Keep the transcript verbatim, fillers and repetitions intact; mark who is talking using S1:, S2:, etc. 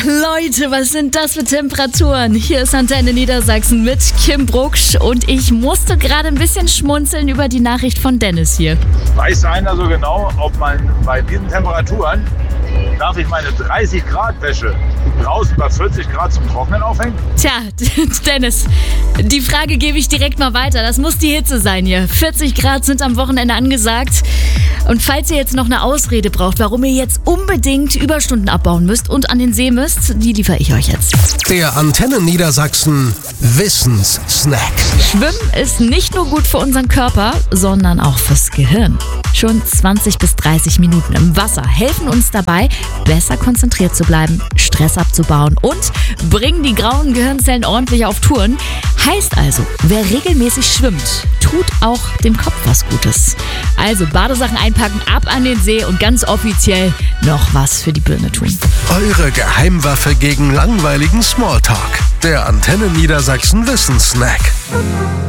S1: Leute, was sind das für Temperaturen? Hier ist Antenne Niedersachsen mit Kim Brucksch und ich musste gerade ein bisschen schmunzeln über die Nachricht von Dennis hier.
S2: Weiß einer so genau, ob man bei diesen Temperaturen, darf ich meine dreißig Grad Wäsche draußen bei vierzig Grad zum Trocknen aufhängen?
S1: Tja, Dennis, die Frage gebe ich direkt mal weiter. Das muss die Hitze sein hier. vierzig Grad sind am Wochenende angesagt. Und falls ihr jetzt noch eine Ausrede braucht, warum ihr jetzt unbedingt Überstunden abbauen müsst und an den See müsst, die liefere ich euch jetzt.
S3: Der Antenne Niedersachsen Wissenssnack.
S1: Schwimmen ist nicht nur gut für unseren Körper, sondern auch fürs Gehirn. Schon zwanzig bis dreißig Minuten im Wasser helfen uns dabei, besser konzentriert zu bleiben, Stress abzubauen und bringen die grauen Gehirnzellen ordentlich auf Touren. Heißt also, wer regelmäßig schwimmt, tut auch dem Kopf was Gutes. Also Badesachen einpacken, ab an den See und ganz offiziell noch was für die Birne tun.
S3: Eure Geheimwaffe gegen langweiligen Smalltalk. Der Antenne Niedersachsen Wissenssnack.